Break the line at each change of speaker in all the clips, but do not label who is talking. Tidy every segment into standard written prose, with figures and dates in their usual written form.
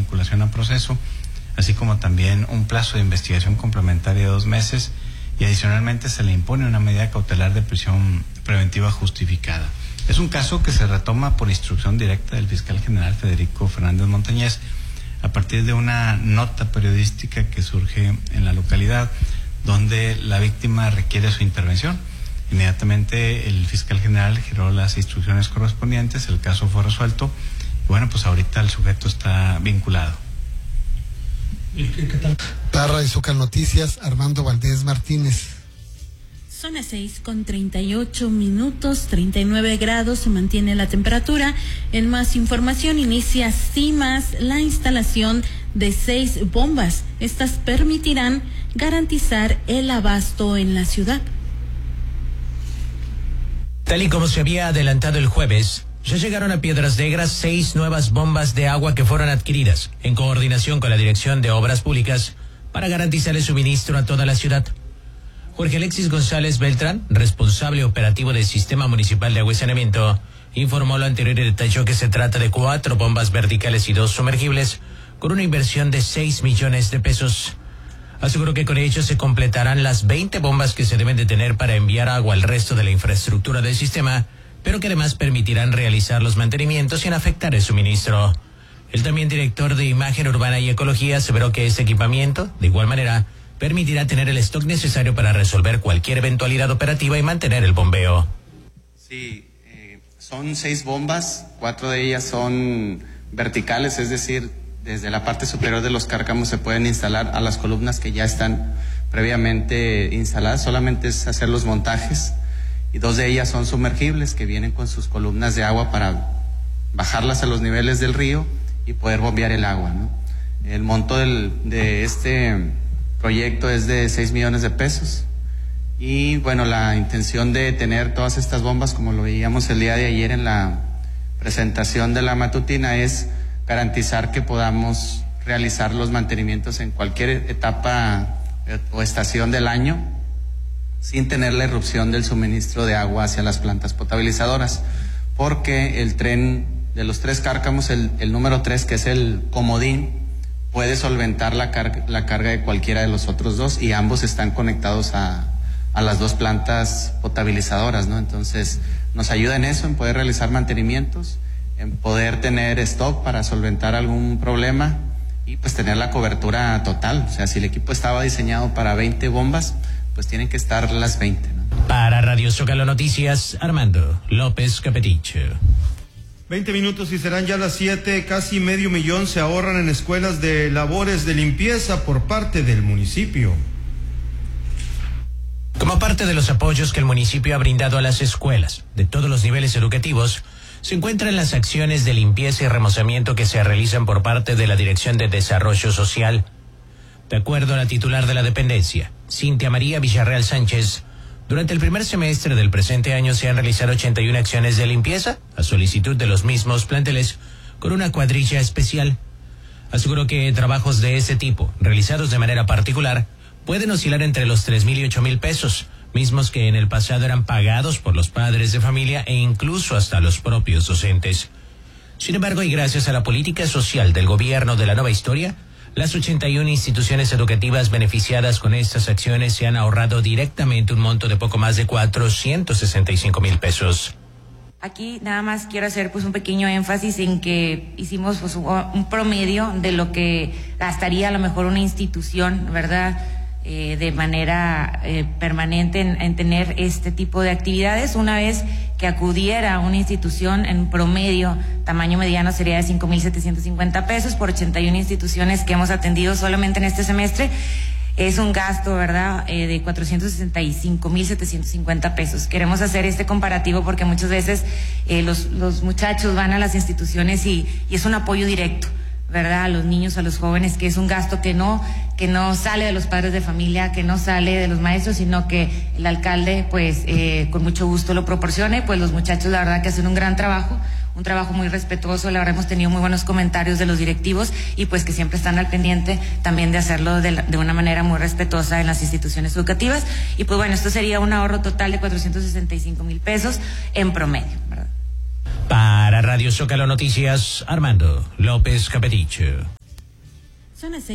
vinculación a proceso, así como también un plazo de investigación complementaria de 2 meses, y adicionalmente se le impone una medida cautelar de prisión preventiva justificada. Es un caso que se retoma por instrucción directa del fiscal general Federico Fernández Montañez, a partir de una nota periodística que surge en la localidad, donde la víctima requiere su intervención. Inmediatamente el fiscal general giró las instrucciones correspondientes, el caso fue resuelto, y bueno, pues ahorita el sujeto está vinculado.
¿Qué tal? Para Radio Zócalo Noticias, Armando Valdés Martínez.
Son las 6:38, 39 grados, se mantiene la temperatura. En más información, inicia CIMAS la instalación de 6 bombas. Estas permitirán garantizar el abasto en la ciudad.
Tal y como se había adelantado el jueves, ya llegaron a Piedras Negras 6 nuevas bombas de agua que fueron adquiridas en coordinación con la Dirección de Obras Públicas para garantizar el suministro a toda la ciudad. Jorge Alexis González Beltrán, responsable operativo del Sistema Municipal de Agua y Saneamiento, informó lo anterior y detalló que se trata de 4 bombas verticales y 2 sumergibles, con una inversión de 6 millones de pesos. Aseguró que con ello se completarán las 20 bombas que se deben de tener para enviar agua al resto de la infraestructura del sistema, pero que además permitirán realizar los mantenimientos sin afectar el suministro. El también director de Imagen Urbana y Ecología aseveró que este equipamiento, de igual manera, permitirá tener el stock necesario para resolver cualquier eventualidad operativa y mantener el bombeo.
Sí, son 6 bombas, 4 de ellas son verticales, es decir, desde la parte superior de los cárcamos se pueden instalar a las columnas que ya están previamente instaladas, solamente es hacer los montajes, y 2 de ellas son sumergibles, que vienen con sus columnas de agua para bajarlas a los niveles del río y poder bombear el agua, ¿no? El monto de este proyecto es de 6 millones de pesos. Y bueno, la intención de tener todas estas bombas, como lo veíamos el día de ayer en la presentación de la matutina, es garantizar que podamos realizar los mantenimientos en cualquier etapa o estación del año sin tener la irrupción del suministro de agua hacia las plantas potabilizadoras, porque el tren de los 3 cárcamos, el número 3, que es el comodín, puede solventar la carga de cualquiera de los otros 2, y ambos están conectados a las 2 plantas potabilizadoras, ¿no? Entonces nos ayuda en eso, en poder realizar mantenimientos, en poder tener stock para solventar algún problema y pues tener la cobertura total. O sea, si el equipo estaba diseñado para 20 bombas, pues tienen que estar las 20, ¿no?
Para Radio Zócalo Noticias, Armando López Capeticho.
20 minutos y serán ya las 7, casi medio millón se ahorran en escuelas de labores de limpieza por parte del municipio.
Como parte de los apoyos que el municipio ha brindado a las escuelas de todos los niveles educativos, se encuentran las acciones de limpieza y remozamiento que se realizan por parte de la Dirección de Desarrollo Social. De acuerdo a la titular de la dependencia, Cintia María Villarreal Sánchez, durante el primer semestre del presente año se han realizado 81 acciones de limpieza a solicitud de los mismos planteles con una cuadrilla especial. Aseguró que trabajos de ese tipo, realizados de manera particular, pueden oscilar entre los 3,000 y 8,000 pesos, mismos que en el pasado eran pagados por los padres de familia e incluso hasta los propios docentes. Sin embargo, y gracias a la política social del gobierno de la nueva historia, las 81 instituciones educativas beneficiadas con estas acciones se han ahorrado directamente un monto de poco más de 465,000 pesos.
Aquí nada más quiero hacer pues un pequeño énfasis en que hicimos pues un promedio de lo que gastaría a lo mejor una institución, ¿verdad?, de manera permanente en tener este tipo de actividades. Una vez que acudiera a una institución, en promedio, tamaño mediano sería de 5,750 pesos por 81 instituciones que hemos atendido solamente en este semestre. Es un gasto, ¿verdad?, de 465,750 pesos. Queremos hacer este comparativo porque muchas veces los muchachos van a las instituciones y es un apoyo directo, ¿verdad?, a los niños, a los jóvenes, que es un gasto que no sale de los padres de familia, que no sale de los maestros, sino que el alcalde pues con mucho gusto lo proporcione. Pues los muchachos la verdad que hacen un gran trabajo, un trabajo muy respetuoso. La verdad hemos tenido muy buenos comentarios de los directivos y pues que siempre están al pendiente también de hacerlo de una manera muy respetuosa en las instituciones educativas. Y pues bueno, esto sería un ahorro total de 465,000 pesos en promedio, ¿verdad?
Para Radio Zócalo Noticias, Armando López Capeticho.
Son las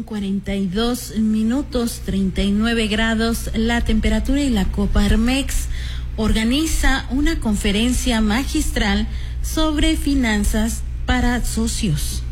6:42, 39 grados la temperatura, y la Coparmex organiza una conferencia magistral sobre finanzas para socios.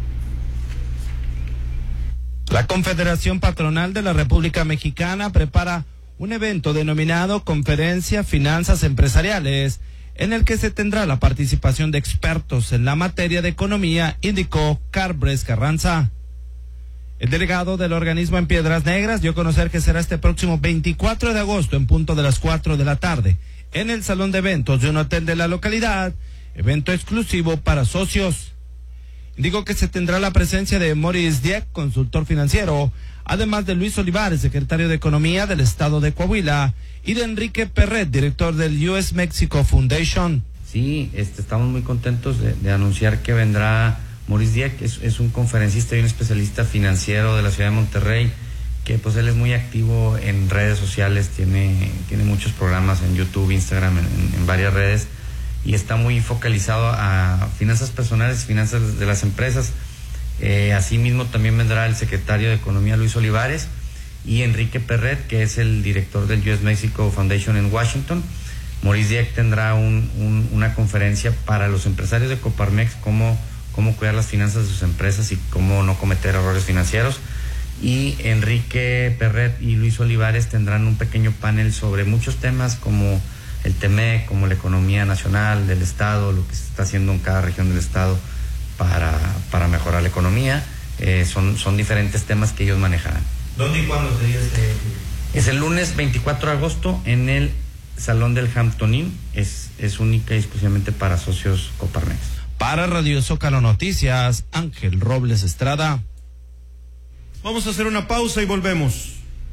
La Confederación Patronal de la República Mexicana prepara un evento denominado Conferencia Finanzas Empresariales, en el que se tendrá la participación de expertos en la materia de economía, indicó Carbres Carranza. El delegado del organismo en Piedras Negras dio a conocer que será este próximo 24 de agosto en punto de las 4 de la tarde en el salón de eventos de un hotel de la localidad, evento exclusivo para socios. Indicó que se tendrá la presencia de Maurice Dieck, consultor financiero, además de Luis Olivares, secretario de Economía del Estado de Coahuila, y de Enrique Perret, director del US Mexico Foundation.
Sí, estamos muy contentos de anunciar que vendrá Maurice Dieck. Es un conferencista y un especialista financiero de la ciudad de Monterrey, que pues él es muy activo en redes sociales, tiene muchos programas en YouTube, Instagram, en varias redes, y está muy focalizado a finanzas personales, finanzas de las empresas. Asimismo también vendrá el secretario de Economía, Luis Olivares, y Enrique Perret, que es el director del US Mexico Foundation en Washington. Maurice Dieck tendrá una conferencia para los empresarios de Coparmex, cómo cuidar las finanzas de sus empresas y cómo no cometer errores financieros. Y Enrique Perret y Luis Olivares tendrán un pequeño panel sobre muchos temas como el TEMEC, como la economía nacional del Estado, lo que se está haciendo en cada región del Estado para mejorar la economía. Son diferentes temas que ellos manejarán.
¿Dónde y cuándo sería este?
Es el lunes 24 de agosto en el Salón del Hampton Inn. Es única y exclusivamente para socios Coparmex.
Para Radio Zócalo Noticias, Ángel Robles Estrada.
Vamos a hacer una pausa y volvemos.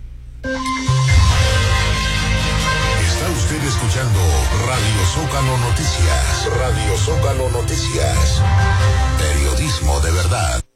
Está usted escuchando Radio Zócalo Noticias. Radio Zócalo Noticias. Periodismo de verdad.